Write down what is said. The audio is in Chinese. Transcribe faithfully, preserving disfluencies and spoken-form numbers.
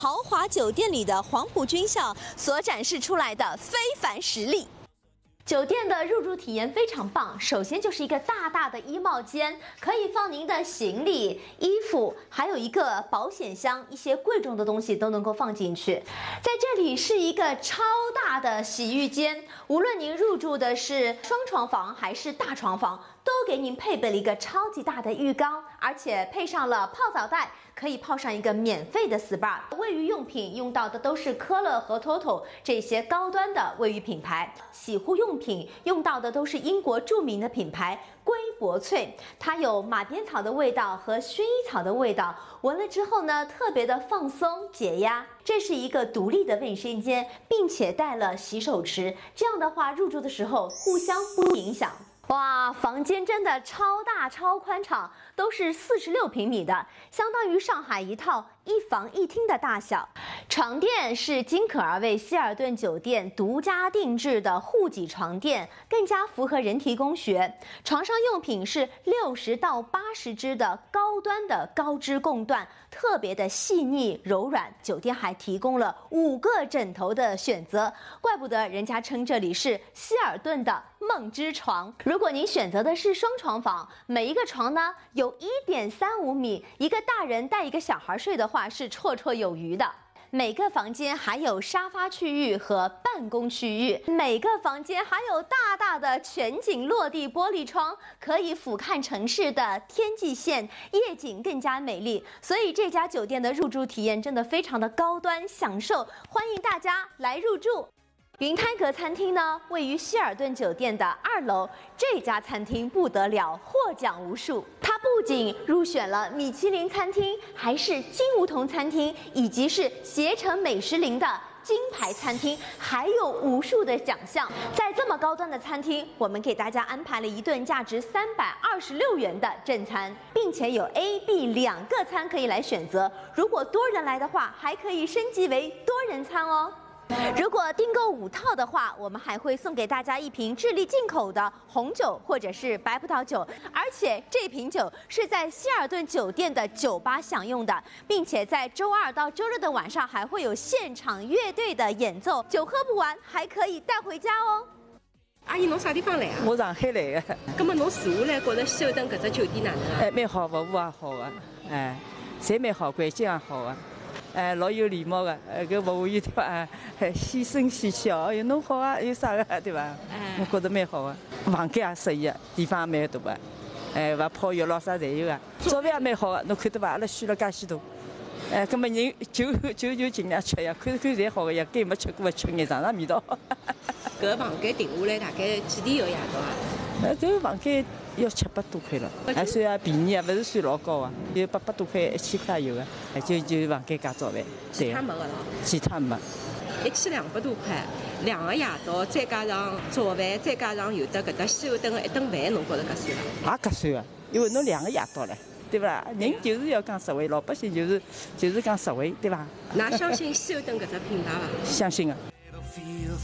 豪华酒店里的黄埔军校所展示出来的非凡实力。酒店的入住体验非常棒，首先就是一个大大的衣帽间，可以放您的行李、衣服，还有一个保险箱，一些贵重的东西都能够放进去。在这里是一个超大的洗浴间，无论您入住的是双床房还是大床房，都给您配备了一个超级大的浴缸，而且配上了泡澡袋，可以泡上一个免费的 S P A。 卫浴用品用到的都是科勒和 TOTO 这些高端的卫浴品牌，洗护用品用到的都是英国著名的品牌瑰柏萃，它有马鞭草的味道和薰衣草的味道，闻了之后呢，特别的放松解压。这是一个独立的卫生间，并且带了洗手池，这样的话入住的时候互相不影响。哇，房间真的超大超宽敞，都是四十六平米的，相当于上海一套一房一厅的大小。床垫是金可儿为希尔顿酒店独家定制的护脊床垫，更加符合人体工学。床上用品是六十到八十支的高端的高支供缎，特别的细腻柔软。酒店还提供了五个枕头的选择，怪不得人家称这里是希尔顿的梦之床。如果您选择的是双床房，每一个床呢有 一点三五米，一个大人带一个小孩睡的话是绰绰有余的。每个房间还有沙发区域和办公区域，每个房间还有大大的全景落地玻璃窗，可以俯瞰城市的天际线，夜景更加美丽。所以这家酒店的入住体验真的非常的高端享受，欢迎大家来入住。云台阁餐厅呢，位于希尔顿酒店的二楼。这家餐厅不得了，获奖无数。它不仅入选了米其林餐厅，还是金梧桐餐厅，以及是携程美食林的金牌餐厅，还有无数的奖项。在这么高端的餐厅，我们给大家安排了一顿价值三百二十六元的正餐，并且有 A、B 两个餐可以来选择。如果多人来的话，还可以升级为多人餐哦。如果订购五套的话，我们还会送给大家一瓶智利进口的红酒或者是白葡萄酒，而且这瓶酒是在希尔顿酒店的酒吧享用的，并且在周二到周日的晚上还会有现场乐队的演奏，酒喝不完还可以带回家哦。 阿姨，侬啥地方来啊？ 我上海来的。 那么侬住下来，觉得希尔顿搿只酒店哪能啊？ 哎，蛮好，服务也好啊，哎，侪蛮好，环境也好啊。哎，老有礼貌的，呃，搿服务员对伐？还细声细气哦，哟，侬好啊，有啥个对伐？哎，我觉得蛮好啊，房间也适宜啊，地方也蛮大啊，哎，勿泡浴咯啥侪有啊，早饭也蛮好啊，侬看到伐？阿拉选了介许多，哎，葛末人酒酒就尽量吃呀，看看侪好个呀，该没吃过勿吃眼尝尝味道。 搿房间定下来大概几钿一个夜到啊？ 呃，搿个房间要七百多块了，还算也便宜啊，勿是算老高啊，有八百多块、一千块有个，就就房间加早饭， 其他没个咯？ 其他没。 一千两百多块，两个夜到，再加上早饭，再加上有得搿搭希尔顿个一顿饭，侬觉着搿算伐？ 也合算啊，因为侬两个夜到了，对勿啦？人就是要讲实惠，老百姓就是就是讲实惠，对伐？ 㑚相信希尔顿搿只品牌伐？ 相信啊。